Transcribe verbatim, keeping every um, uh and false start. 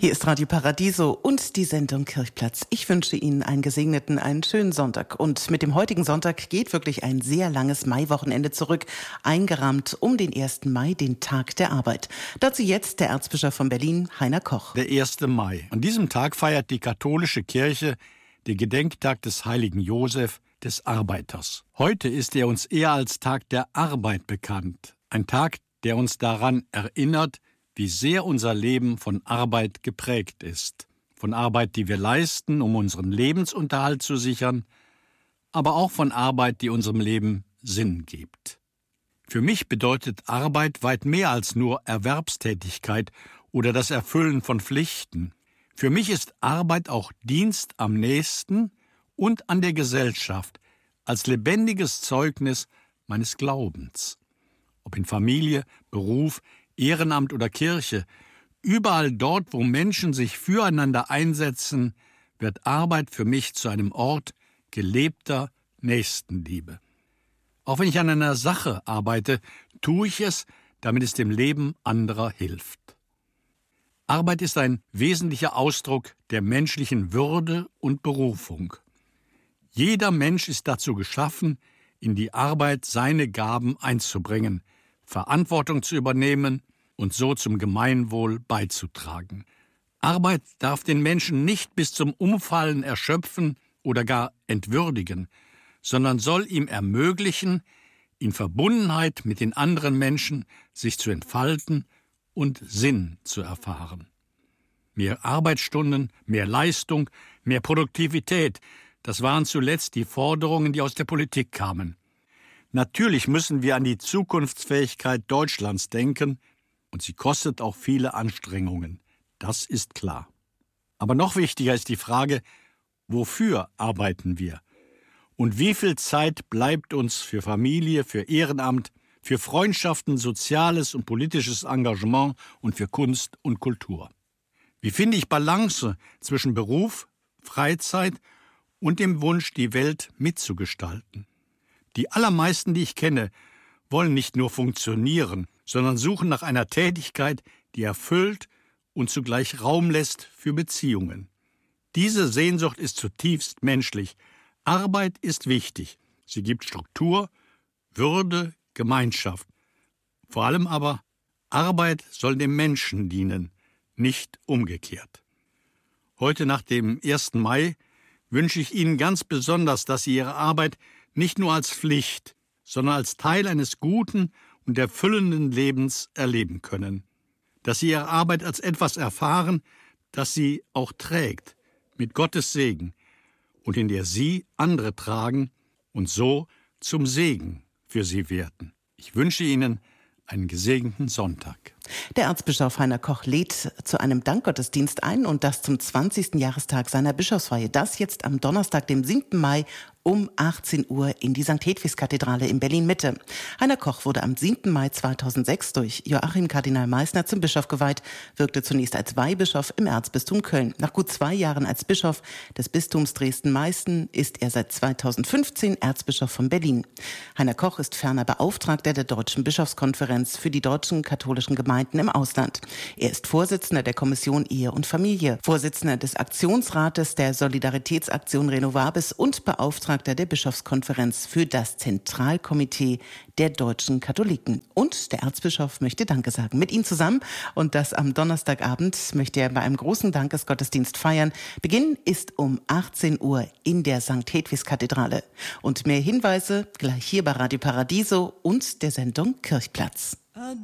Hier ist Radio Paradiso und die Sendung Kirchplatz. Ich wünsche Ihnen einen gesegneten, einen schönen Sonntag. Und mit dem heutigen Sonntag geht wirklich ein sehr langes Maiwochenende zurück, eingerahmt um den ersten Mai, den Tag der Arbeit. Dazu jetzt der Erzbischof von Berlin, Heiner Koch. Der erste Mai. An diesem Tag feiert die katholische Kirche den Gedenktag des heiligen Josef, des Arbeiters. Heute ist er uns eher als Tag der Arbeit bekannt. Ein Tag, der uns daran erinnert, wie sehr unser Leben von Arbeit geprägt ist. Von Arbeit, die wir leisten, um unseren Lebensunterhalt zu sichern, aber auch von Arbeit, die unserem Leben Sinn gibt. Für mich bedeutet Arbeit weit mehr als nur Erwerbstätigkeit oder das Erfüllen von Pflichten. Für mich ist Arbeit auch Dienst am Nächsten und an der Gesellschaft als lebendiges Zeugnis meines Glaubens. Ob in Familie, Beruf, Ehrenamt oder Kirche, überall dort, wo Menschen sich füreinander einsetzen, wird Arbeit für mich zu einem Ort gelebter Nächstenliebe. Auch wenn ich an einer Sache arbeite, tue ich es, damit es dem Leben anderer hilft. Arbeit ist ein wesentlicher Ausdruck der menschlichen Würde und Berufung. Jeder Mensch ist dazu geschaffen, in die Arbeit seine Gaben einzubringen, Verantwortung zu übernehmen und so zum Gemeinwohl beizutragen. Arbeit darf den Menschen nicht bis zum Umfallen erschöpfen oder gar entwürdigen, sondern soll ihm ermöglichen, in Verbundenheit mit den anderen Menschen sich zu entfalten und Sinn zu erfahren. Mehr Arbeitsstunden, mehr Leistung, mehr Produktivität, das waren zuletzt die Forderungen, die aus der Politik kamen. Natürlich müssen wir an die Zukunftsfähigkeit Deutschlands denken, und sie kostet auch viele Anstrengungen. Das ist klar. Aber noch wichtiger ist die Frage, wofür arbeiten wir? Und wie viel Zeit bleibt uns für Familie, für Ehrenamt, für Freundschaften, soziales und politisches Engagement und für Kunst und Kultur? Wie finde ich Balance zwischen Beruf, Freizeit und dem Wunsch, die Welt mitzugestalten? Die allermeisten, die ich kenne, wollen nicht nur funktionieren, sondern suchen nach einer Tätigkeit, die erfüllt und zugleich Raum lässt für Beziehungen. Diese Sehnsucht ist zutiefst menschlich. Arbeit ist wichtig. Sie gibt Struktur, Würde, Gemeinschaft. Vor allem aber, Arbeit soll dem Menschen dienen, nicht umgekehrt. Heute nach dem ersten Mai wünsche ich Ihnen ganz besonders, dass Sie Ihre Arbeit nicht nur als Pflicht, sondern als Teil eines guten und erfüllenden Lebens erleben können. Dass Sie Ihre Arbeit als etwas erfahren, das Sie auch trägt, mit Gottes Segen, und in der Sie andere tragen und so zum Segen für Sie werden. Ich wünsche Ihnen einen gesegneten Sonntag. Der Erzbischof Heiner Koch lädt zu einem Dankgottesdienst ein und das zum zwanzigsten Jahrestag seiner Bischofsweihe. Das jetzt am Donnerstag, dem siebten Mai um achtzehn Uhr in die Sankt Hedwigs-Kathedrale in Berlin-Mitte. Heiner Koch wurde am siebten Mai zweitausendsechs durch Joachim Kardinal Meissner zum Bischof geweiht, wirkte zunächst als Weihbischof im Erzbistum Köln. Nach gut zwei Jahren als Bischof des Bistums Dresden-Meißen ist er seit zweitausendfünfzehn Erzbischof von Berlin. Heiner Koch ist ferner Beauftragter der Deutschen Bischofskonferenz für die deutschen katholischen Gemeinden im Ausland. Er ist Vorsitzender der Kommission Ehe und Familie, Vorsitzender des Aktionsrates der Solidaritätsaktion Renovabis und Beauftragter der Bischofskonferenz für das Zentralkomitee der deutschen Katholiken. Und der Erzbischof möchte Danke sagen. Mit ihm zusammen und das am Donnerstagabend möchte er bei einem großen Dankesgottesdienst feiern. Beginn ist um achtzehn Uhr in der Sankt Hedwigs-Kathedrale. Und mehr Hinweise gleich hier bei Radio Paradiso und der Sendung Kirchplatz.